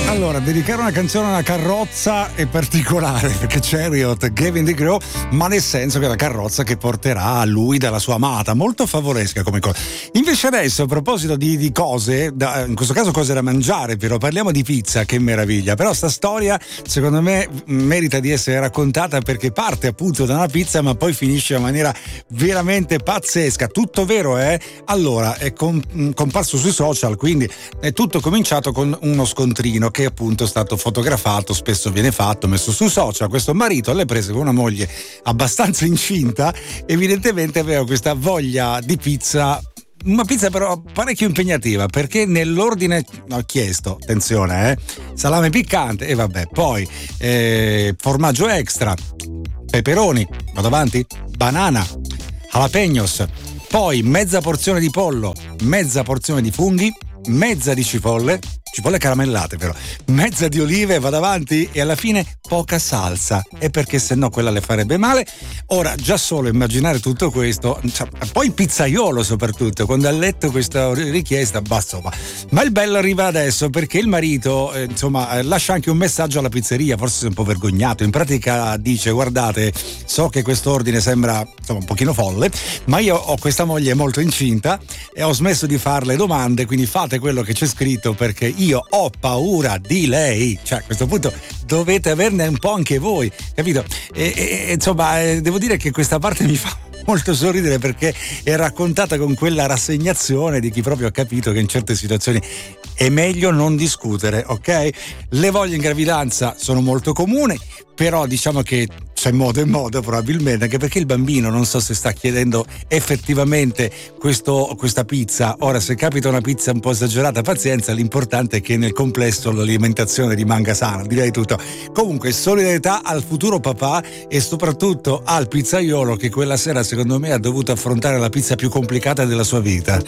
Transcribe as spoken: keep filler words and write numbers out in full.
Allora, dedicare una canzone a una carrozza è particolare, perché Chariot, Gavin DeGraw, ma nel senso che è la carrozza che porterà a lui dalla sua amata, molto favoresca come cosa. Invece adesso, a proposito di, di cose, da, in questo caso cose da mangiare, però parliamo di pizza, che meraviglia. Però sta storia, secondo me, merita di essere raccontata, perché parte appunto da una pizza, ma poi finisce in maniera veramente pazzesca. Tutto vero, eh? Allora, è com- comparso sui social, quindi è tutto cominciato con uno scontrino che appunto è stato fotografato, spesso viene fatto, messo sui social. Questo marito alle prese con una moglie abbastanza incinta, evidentemente aveva questa voglia di pizza, una pizza però parecchio impegnativa, perché nell'ordine ho chiesto, attenzione, eh, salame piccante e vabbè, poi eh, formaggio extra, peperoni, vado avanti, banana, jalapeños, poi mezza porzione di pollo, mezza porzione di funghi, mezza di cipolle, cipolle caramellate però, mezza di olive, vado avanti, e alla fine poca salsa, e perché sennò quella le farebbe male. Ora, già solo immaginare tutto questo, cioè, poi il pizzaiolo soprattutto, quando ha letto questa richiesta, basta, ma, ma il bello arriva adesso, perché il marito eh, insomma eh, lascia anche un messaggio alla pizzeria, forse si è un po' vergognato, in pratica dice: guardate, so che quest'ordine sembra insomma un pochino folle, ma io ho questa moglie molto incinta e ho smesso di farle domande, quindi fate quello che c'è scritto, perché io ho paura di lei. Cioè, a questo punto dovete averne un po' anche voi, capito? E, e insomma, eh, devo dire che questa parte mi fa molto sorridere, perché è raccontata con quella rassegnazione di chi proprio ha capito che in certe situazioni è meglio non discutere, ok? Le voglie in gravidanza sono molto comuni, però diciamo che c'è modo e modo, probabilmente, anche perché il bambino non so se sta chiedendo effettivamente questo, questa pizza. Ora, se capita una pizza un po' esagerata, pazienza, l'importante è che nel complesso l'alimentazione rimanga sana, direi tutto. Comunque, solidarietà al futuro papà e soprattutto al pizzaiolo che quella sera, secondo me, ha dovuto affrontare la pizza più complicata della sua vita.